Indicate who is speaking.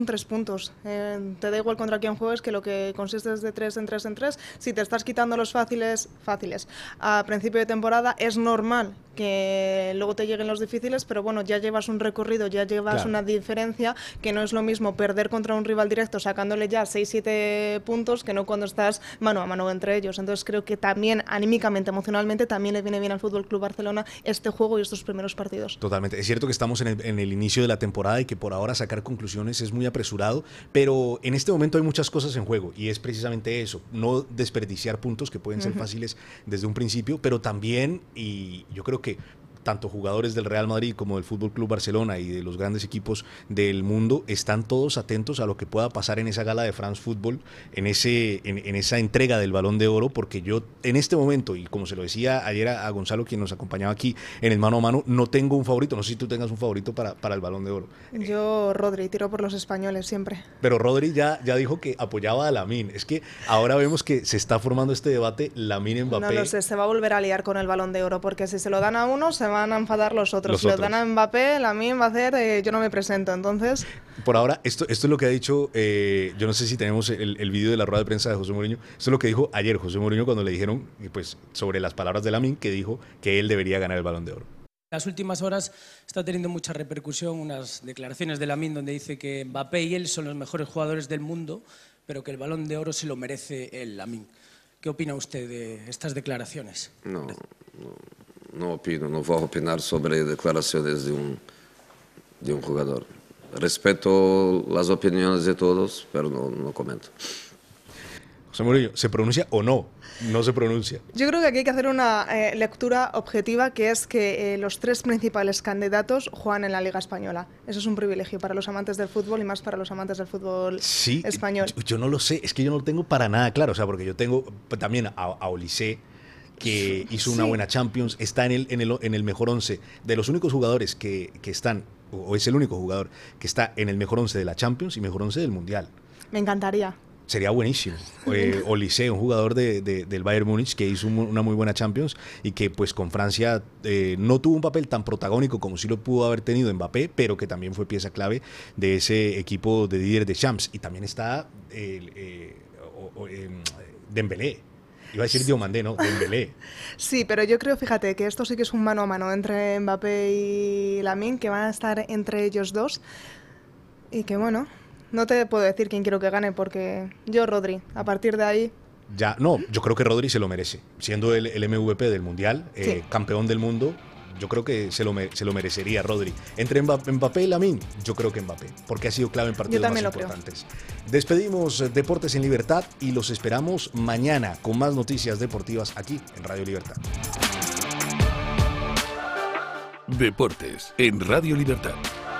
Speaker 1: 3 puntos. Te da igual contra quién juegues, que lo que consiste es de 3 en 3 en 3. Si te estás quitando los fáciles a principio de temporada, es normal que luego te lleguen los difíciles, pero bueno, ya llevas un recorrido, ya llevas una diferencia, que no es lo mismo perder contra un rival directo sacándole ya 6-7 puntos que no cuando estás mano a mano entre ellos. Entonces creo que también anímicamente, emocionalmente, también le viene bien al Fútbol Club Barcelona este juego y estos primeros partidos.
Speaker 2: Totalmente. Es cierto que estamos en el inicio de la temporada y que por ahora sacar conclusiones es muy apresurado, pero en este momento hay muchas cosas en juego y es precisamente eso, no desperdiciar puntos que pueden ser fáciles desde un principio, pero también, y yo creo que tanto jugadores del Real Madrid como del Fútbol Club Barcelona y de los grandes equipos del mundo están todos atentos a lo que pueda pasar en esa gala de France Football, en esa entrega del Balón de Oro, porque yo en este momento, y como se lo decía ayer a Gonzalo, quien nos acompañaba aquí en el mano a mano, no tengo un favorito, no sé si tú tengas un favorito para el Balón de Oro.
Speaker 1: Yo, Rodri, tiro por los españoles siempre.
Speaker 2: Pero Rodri ya dijo que apoyaba a Lamine. Es que ahora vemos que se está formando este debate Lamine-Mbappé.
Speaker 1: No lo sé, se va a volver a liar con el Balón de Oro, porque si se lo dan a uno, se van a enfadar los otros. Si lo dan a Mbappé, Lamine va a hacer yo no me presento, entonces...
Speaker 2: Por ahora, esto es lo que ha dicho, yo no sé si tenemos el vídeo de la rueda de prensa de José Mourinho, esto es lo que dijo ayer José Mourinho cuando le dijeron pues, sobre las palabras de Lamine, que dijo que él debería ganar el Balón de Oro.
Speaker 3: En las últimas horas está teniendo mucha repercusión unas declaraciones de Lamine donde dice que Mbappé y él son los mejores jugadores del mundo, pero que el Balón de Oro se lo merece el Lamine. ¿Qué opina usted de estas declaraciones?
Speaker 4: No opino, no voy a opinar sobre declaraciones de un jugador. Respeto las opiniones de todos, pero no comento.
Speaker 2: José Mourinho, ¿se pronuncia o no? No se pronuncia.
Speaker 1: Yo creo que aquí hay que hacer una lectura objetiva, que es que los 3 principales candidatos juegan en la Liga Española. Eso es un privilegio para los amantes del fútbol y más para los amantes del fútbol español.
Speaker 2: Yo no lo sé, es que yo no lo tengo para nada claro, o sea, porque yo tengo también a Olise, que hizo una buena Champions, está en el mejor 11. De los únicos jugadores que están, o es el único jugador que está en el mejor 11 de la Champions y mejor 11 del Mundial.
Speaker 1: Me encantaría.
Speaker 2: Sería buenísimo. Olise, un jugador del Bayern Múnich que hizo una muy buena Champions y que pues con Francia no tuvo un papel tan protagónico como sí lo pudo haber tenido Mbappé, pero que también fue pieza clave de ese equipo de Didier Deschamps. Y también está Dembélé. Iba a decir Diomandé, ¿no? Dembélé.
Speaker 1: Sí, pero yo creo, fíjate, que esto sí que es un mano a mano entre Mbappé y Lamine, que van a estar entre ellos dos. Y que bueno, no te puedo decir quién quiero que gane, porque yo, Rodri, a partir de ahí...
Speaker 2: Yo creo que Rodri se lo merece. Siendo el MVP del Mundial, campeón del mundo, yo creo que se lo merecería Rodri. Entre Mbappé y Lamine, yo creo que Mbappé, porque ha sido clave en partidos más importantes. Despedimos Deportes en Libertad y los esperamos mañana con más noticias deportivas aquí en Radio Libertad.
Speaker 5: Deportes en Radio Libertad.